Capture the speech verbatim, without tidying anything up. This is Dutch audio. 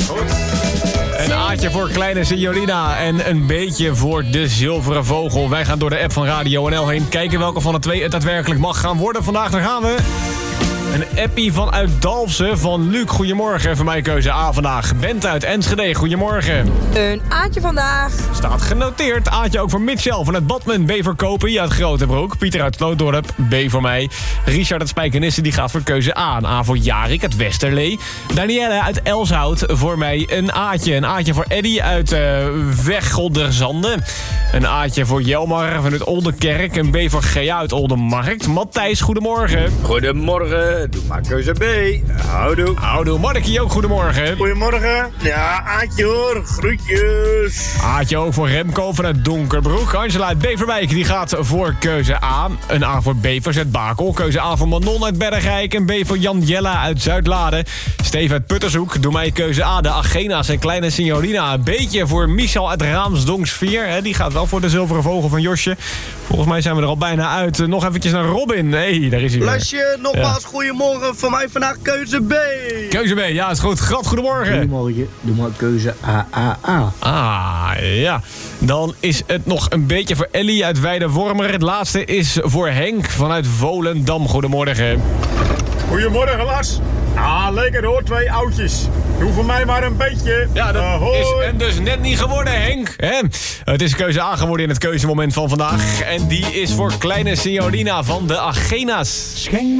Goed. Een A'tje voor kleine Signorina en een beetje voor de zilveren vogel. Wij gaan door de app van Radio N L heen. Kijken welke van de twee het daadwerkelijk mag gaan worden. Vandaag, daar gaan we. Een appie vanuit Dalfsen van Luc. Goedemorgen. Voor mij keuze A vandaag. Bent uit Enschede. Goedemorgen. Een A'tje vandaag. Staat genoteerd. A'tje ook voor Mitchell vanuit Badmen. B voor Kopen uit Grotebroek. Pieter uit Slootdorp. B voor mij. Richard uit Spijkenisse die gaat voor keuze A. Een A voor Jarik uit Westerlee. Danielle uit Elshout voor mij een A'tje. Een A'tje voor Eddy uit uh, Weggelderzande. Een A'tje voor Jelmar vanuit Oldenkerk. Een B voor Gea uit Oldenmarkt. Matthijs, goedemorgen. Goedemorgen. Doe maar keuze B. Houdoe. Houdoe. Markie ook, goedemorgen. Goedemorgen. Ja, Aatje hoor. Groetjes. Aatje ook voor Remco vanuit Donkerbroek. Angela uit Beverwijk die gaat voor keuze A. Een A voor Bevers uit Bakel. Keuze A voor Manon uit Bergrijk. Een B voor Jan Jella uit Zuidlade. Steven uit Puttershoek. Doe mij keuze A. De Agena's en kleine Signorina. Een beetje voor Michel uit Raamsdonksveer. Die gaat wel voor de zilveren vogel van Josje. Volgens mij zijn we er al bijna uit. Nog eventjes naar Robin. Hé, hey, daar is hij weer. Lasje, nogmaals ja. Goedemorgen. Voor mij vandaag keuze B. Keuze B, ja, is goed. Grat, goedemorgen. Goedemorgen. Doe maar keuze A, A, A. Ah, ja. Dan is het nog een beetje voor Ellie uit Weidewormer. Het laatste is voor Henk vanuit Volendam. Goedemorgen. Goedemorgen, Lars. Ah, lekker hoor, twee oudjes. Doe voor mij maar een beetje. Ja, dat Ahoy. is en dus net niet geworden, Henk. Hè? Het is keuze A geworden in het keuzemoment van vandaag. En die is voor kleine Signorina van de Agena's. Schenk